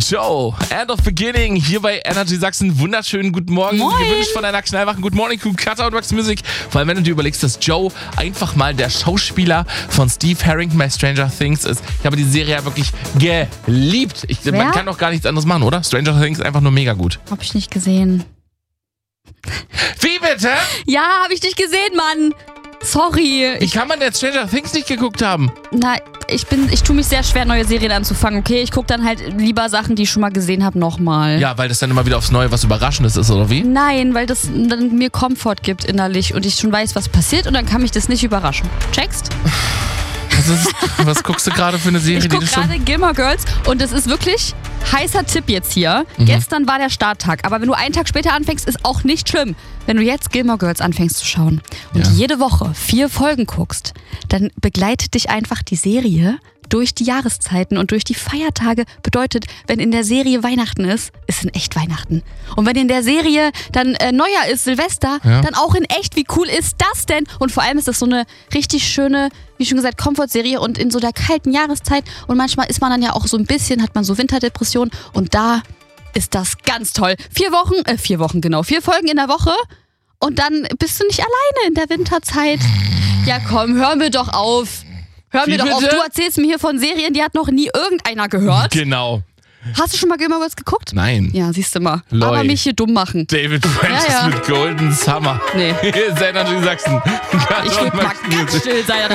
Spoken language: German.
Joe, End of Beginning, hier bei Energy Sachsen. Wunderschönen guten Morgen. Moin. Gewünscht von einer knallwachen Good Morning Crew, Cutout Wax Music. Vor allem, wenn du dir überlegst, dass Joe einfach mal der Schauspieler von Steve Harrington bei Stranger Things ist. Ich habe die Serie ja wirklich geliebt. Man kann doch gar nichts anderes machen, oder? Stranger Things ist einfach nur mega gut. Hab ich nicht gesehen. Wie bitte? Ja, hab ich nicht gesehen, Mann. Sorry. Wie kann man denn Stranger Things nicht geguckt haben? Ich tue mich sehr schwer, neue Serien anzufangen, okay? Ich gucke dann halt lieber Sachen, die ich schon mal gesehen habe, nochmal. Ja, weil das dann immer wieder aufs Neue was Überraschendes ist, oder wie? Nein, weil das dann mir Komfort gibt innerlich und ich schon weiß, was passiert und dann kann mich das nicht überraschen. Checkst? Was guckst du gerade für eine Serie? Ich gucke gerade Gilmore Girls und es ist wirklich heißer Tipp jetzt hier. Gestern war der Starttag, aber wenn du einen Tag später anfängst, ist auch nicht schlimm. Wenn du jetzt Gilmore Girls anfängst zu schauen und jede Woche 4 Folgen guckst, dann begleitet dich einfach die Serie durch die Jahreszeiten und durch die Feiertage. Bedeutet, wenn in der Serie Weihnachten ist in echt Weihnachten. Und wenn in der Serie dann Neujahr ist, Silvester, dann auch in echt. Wie cool ist das denn? Und vor allem ist das so eine richtig schöne, wie schon gesagt, Komfortserie und in so der kalten Jahreszeit. Und manchmal ist man dann ja auch so ein bisschen, hat man so Winterdepression und da ist das ganz toll. 4 Folgen in der Woche und dann bist du nicht alleine in der Winterzeit. Ja komm, hör mir doch auf. Du erzählst mir hier von Serien, die hat noch nie irgendeiner gehört. Genau. Hast du schon mal Gilmore Girls geguckt? Nein. Ja, siehst du mal. Loi. Aber mich hier dumm machen. David Francis mit Golden Summer. Nee. Hier ist Energy Sachsen. Ich will mal ganz still sein.